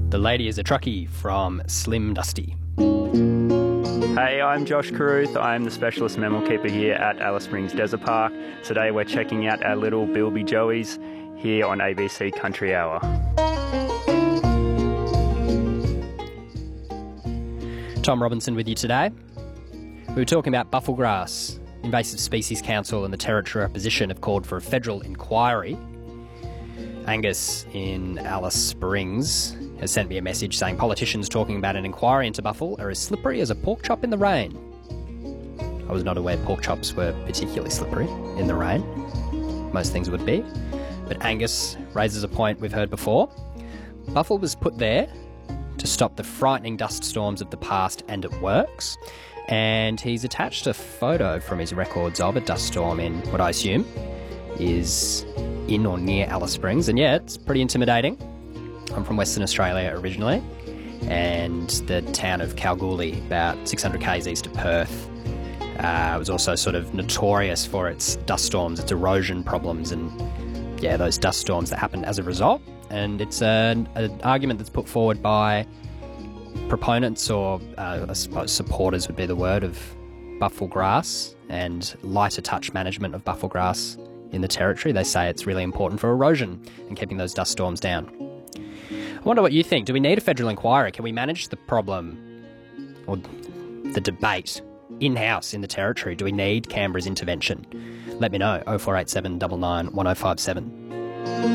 The lady is a truckie from Slim Dusty. Hey, I'm Josh Carruth. I'm the specialist mammal keeper here at Alice Springs Desert Park. Today we're checking out our little bilby joeys here on ABC Country Hour. Tom Robinson with you today. We were talking about bufflegrass. Invasive Species Council and the Territory Opposition have called for a federal inquiry. Angus in Alice Springs has sent me a message saying politicians talking about an inquiry into buffle are as slippery as a pork chop in the rain. I was not aware pork chops were particularly slippery in the rain. Most things would be. But Angus raises a point we've heard before. Buffle was put there to stop the frightening dust storms of the past, and it works. And he's attached a photo from his records of a dust storm in what I assume is in or near Alice Springs. And yeah, it's pretty intimidating. I'm from Western Australia originally, and the town of Kalgoorlie, about 600 k's east of Perth, was also sort of notorious for its dust storms, its erosion problems, and yeah, those dust storms that happened as a result. And it's an argument that's put forward by proponents, or I suppose supporters would be the word, of bufflegrass and lighter touch management of bufflegrass in the Territory. They say it's really important for erosion and keeping those dust storms down. I wonder what you think. Do we need a federal inquiry? Can we manage the problem or the debate in-house in the Territory? Do we need Canberra's intervention? Let me know. 0487 99 1057.